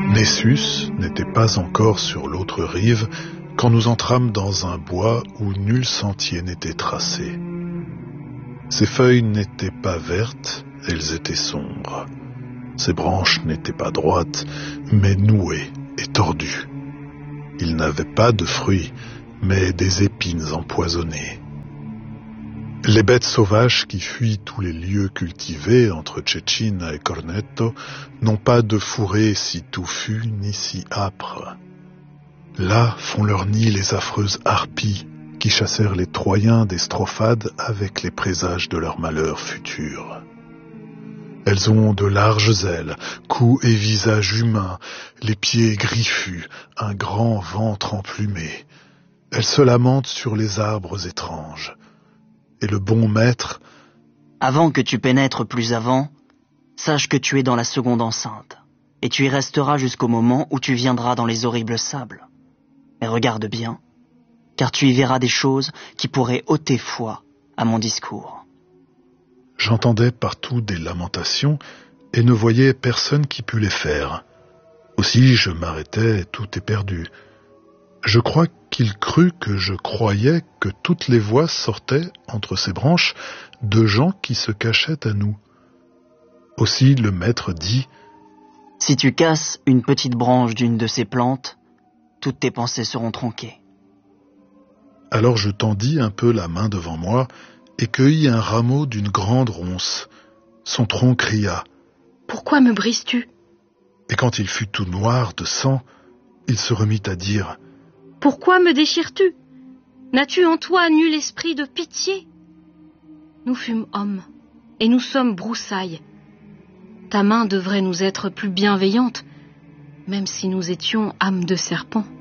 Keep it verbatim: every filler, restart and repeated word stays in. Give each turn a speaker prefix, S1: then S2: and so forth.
S1: Nessus n'était pas encore sur l'autre rive quand nous entrâmes dans un bois où nul sentier n'était tracé. Ses feuilles n'étaient pas vertes, elles étaient sombres. Ses branches n'étaient pas droites, mais nouées et tordues. Il n'avait pas de fruits, mais des épines empoisonnées. Les bêtes sauvages qui fuient tous les lieux cultivés entre Cecina et Cornetto n'ont pas de fourrés si touffus ni si âpres. Là font leur nid les affreuses harpies qui chassèrent les Troyens des Strophades avec les présages de leur malheur futur. Elles ont de larges ailes, cou et visage humain, les pieds griffus, un grand ventre emplumé. Elles se lamentent sur les arbres étranges. Et le bon maître...
S2: Avant que tu pénètres plus avant, sache que tu es dans la seconde enceinte, et tu y resteras jusqu'au moment où tu viendras dans les horribles sables. Mais regarde bien, car tu y verras des choses qui pourraient ôter foi à mon discours.
S1: J'entendais partout des lamentations et ne voyais personne qui pût les faire. Aussi je m'arrêtais tout éperdu. Je crois qu'il crut que je croyais que toutes les voix sortaient, entre ces branches, de gens qui se cachaient à nous. Aussi le maître dit «
S2: Si tu casses une petite branche d'une de ces plantes, toutes tes pensées seront tronquées. »
S1: Alors je tendis un peu la main devant moi et cueillis un rameau d'une grande ronce. Son tronc cria
S3: « Pourquoi me brises-tu »
S1: Et quand il fut tout noir de sang, il se remit à dire «
S3: Pourquoi me déchires-tu? N'as-tu en toi nul esprit de pitié? Nous fûmes hommes, et nous sommes broussailles. Ta main devrait nous être plus bienveillante, même si nous étions âmes de serpent.